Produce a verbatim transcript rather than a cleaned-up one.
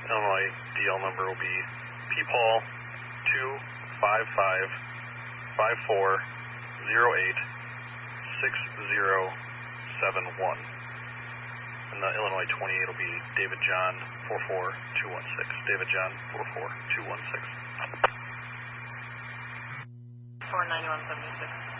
Illinois D L number will be P Paul two five five five four zero eight six zero seven one. And the Illinois twenty-eight will be David John four four two one six. David John four four two one six. four ninety-one seventy-six.